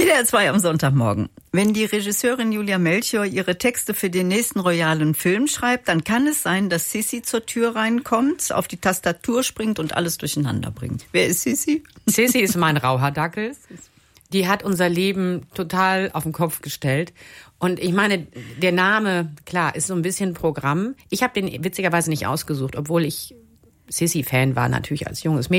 WDR 2 am Sonntagmorgen. Wenn die Regisseurin Julia Melchior ihre Texte für den nächsten royalen Film schreibt, dann kann es sein, dass Sissi zur Tür reinkommt, auf die Tastatur springt und alles durcheinander bringt. Wer ist Sissi? Sissi ist mein Rauhardackel. Die hat unser Leben total auf den Kopf gestellt. Und ich meine, der Name, klar, ist so ein bisschen Programm. Ich habe den witzigerweise nicht ausgesucht, obwohl ich Sissi-Fan war, natürlich als junges Mädchen.